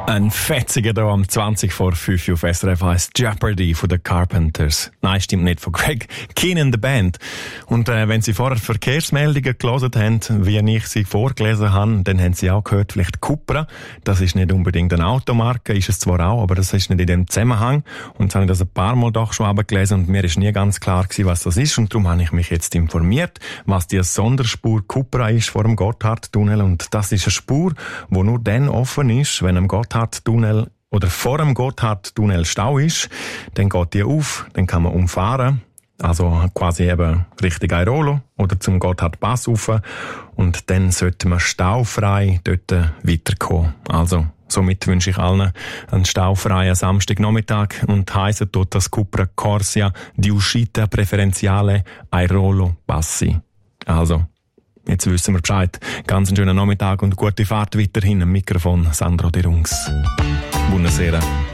Ein fetziger da am 20 vor 5 auf SRF heisst Jeopardy von den Carpenters. Nein, stimmt nicht, von Greg Keenan, der Band. Und wenn Sie vorher Verkehrsmeldungen gelesen haben, wie ich sie vorgelesen habe, dann haben Sie auch gehört, vielleicht Cupra. Das ist nicht unbedingt eine Automarke, ist es zwar auch, aber das ist nicht in dem Zusammenhang. Und jetzt habe ich das ein paar Mal doch schon gelesen und mir ist nie ganz klar gewesen, was das ist. Und darum habe ich mich jetzt informiert, was die Sonderspur Cupra ist vor dem Gotthardtunnel. Und das ist eine Spur, die nur dann offen ist, wenn am Gotthardtunnel oder vor dem Gotthardtunnel Stau ist, dann geht die auf, dann kann man umfahren, also quasi eben Richtung Airolo oder zum Gotthardpass rauf und dann sollte man staufrei dort weiterkommen. Also somit wünsche ich allen einen staufreien Samstagnachmittag und heisst dort das Cupra Corsia di Uscita Preferenziale Airolo Passi. Also jetzt wissen wir Bescheid. Ganz einen schönen Nachmittag und gute Fahrt weiterhin. Am Mikrofon Sandro De Rungs. Buonasera.